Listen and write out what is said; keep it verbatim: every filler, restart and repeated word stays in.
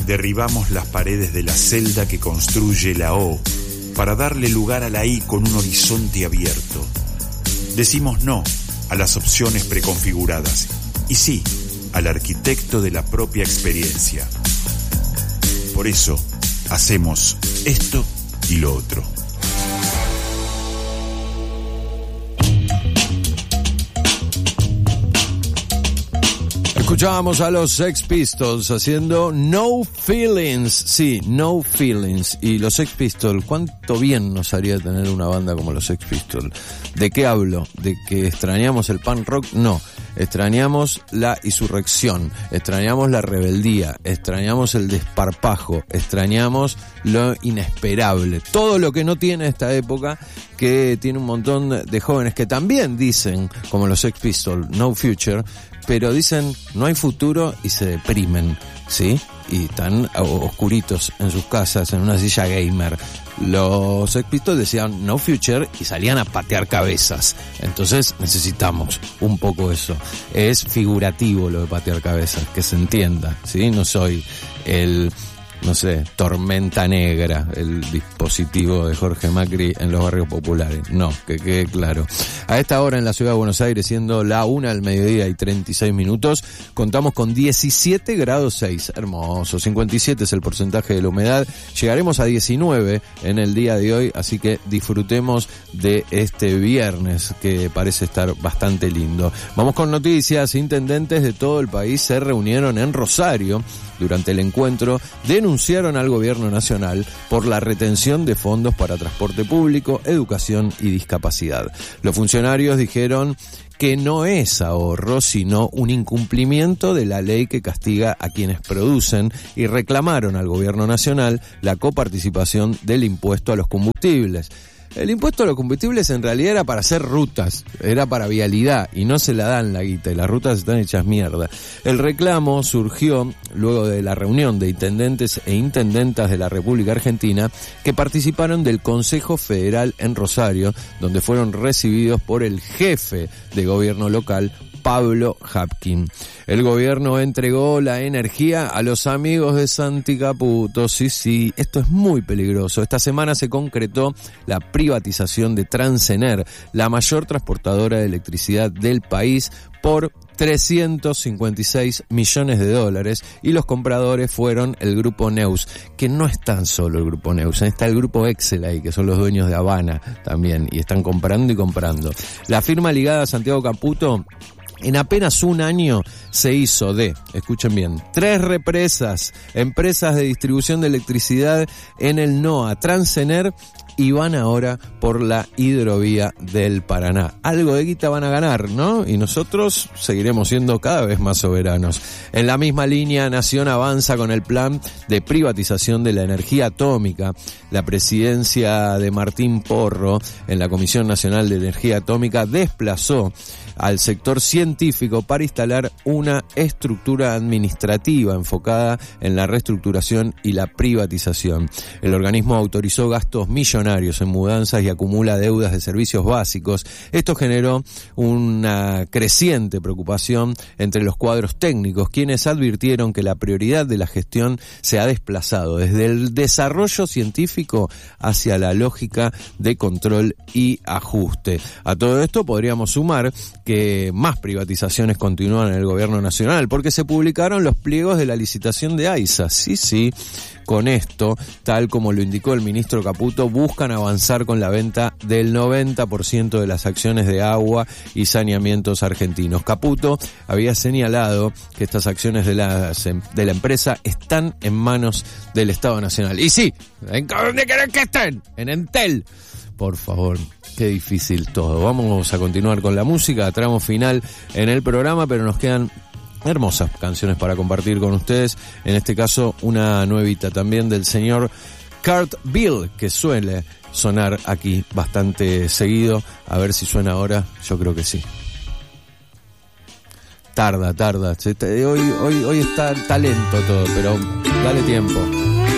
Derribamos las paredes de la celda que construye la O para darle lugar a la I con un horizonte abierto. Decimos no a las opciones preconfiguradas y sí al arquitecto de la propia experiencia. Por eso hacemos esto y lo otro. Escuchábamos a los Sex Pistols haciendo No Feelings, sí, No Feelings. Y los Sex Pistols, cuánto bien nos haría tener una banda como los Sex Pistols. ¿De qué hablo? ¿De que extrañamos el punk rock? No, extrañamos la insurrección, extrañamos la rebeldía, extrañamos el desparpajo, extrañamos lo inesperable. Todo lo que no tiene esta época, que tiene un montón de jóvenes que también dicen, como los Sex Pistols, No Future, pero dicen no hay futuro y se deprimen, ¿sí? Y están oscuritos en sus casas, en una silla gamer. Los Sex Pistols decían no future y salían a patear cabezas. Entonces necesitamos un poco eso. Es figurativo lo de patear cabezas, que se entienda, ¿sí? No soy el... no sé, tormenta negra, el dispositivo de Jorge Macri en los barrios populares. No, que quede claro. A esta hora en la ciudad de Buenos Aires, siendo la una del mediodía y treinta y seis minutos, contamos con diecisiete grados seis. Hermoso. cincuenta y siete es el porcentaje de la humedad. Llegaremos a diecinueve en el día de hoy, así que disfrutemos de este viernes, que parece estar bastante lindo. Vamos con noticias. Intendentes de todo el país se reunieron en Rosario. Durante el encuentro denunciaron al gobierno nacional por la retención de fondos para transporte público, educación y discapacidad. Los funcionarios dijeron que no es ahorro, sino un incumplimiento de la ley que castiga a quienes producen, y reclamaron al gobierno nacional la coparticipación del impuesto a los combustibles. El impuesto a los combustibles en realidad era para hacer rutas, era para vialidad, y no se la dan la guita, y las rutas están hechas mierda. El reclamo surgió luego de la reunión de intendentes e intendentas de la República Argentina que participaron del Consejo Federal en Rosario, donde fueron recibidos por el jefe de gobierno local, Pablo Hapkin. El gobierno entregó la energía a los amigos de Santi Caputo. Sí, sí, esto es muy peligroso. Esta semana se concretó la privatización de Transener, la mayor transportadora de electricidad del país, por trescientos cincuenta y seis millones de dólares, y los compradores fueron el grupo Neus, que no es tan solo el grupo Neus, está el grupo Excel ahí, que son los dueños de Habana también, y están comprando y comprando. La firma ligada a Santiago Caputo en apenas un año se hizo de, escuchen bien, tres represas, empresas de distribución de electricidad en el NOA, Transener, y van ahora por la hidrovía del Paraná. Algo de guita van a ganar, ¿no? Y nosotros seguiremos siendo cada vez más soberanos. En la misma línea, Nación avanza con el plan de privatización de la energía atómica. La presidencia de Martín Porro en la Comisión Nacional de Energía Atómica desplazó al sector científico para instalar una estructura administrativa enfocada en la reestructuración y la privatización. El organismo autorizó gastos millonarios en mudanzas y acumula deudas de servicios básicos. Esto generó una creciente preocupación entre los cuadros técnicos, quienes advirtieron que la prioridad de la gestión se ha desplazado desde el desarrollo científico hacia la lógica de control y ajuste. A todo esto podríamos sumar que más privatizaciones continúan en el gobierno nacional, porque se publicaron los pliegos de la licitación de AISA. Sí, sí, con esto, tal como lo indicó el ministro Caputo, buscan avanzar con la venta del noventa por ciento de las acciones de agua y saneamientos argentinos. Caputo había señalado que estas acciones de la, de la empresa están en manos del Estado Nacional. Y sí, ¿en dónde quieren que estén? En Entel. Por favor, qué difícil todo. Vamos a continuar con la música, tramo final en el programa, pero nos quedan hermosas canciones para compartir con ustedes. En este caso, una nuevita también del señor Kurt Bill, que suele sonar aquí bastante seguido. A ver si suena ahora, yo creo que sí. Tarda, tarda. Hoy, hoy, hoy está talento todo, pero dale tiempo.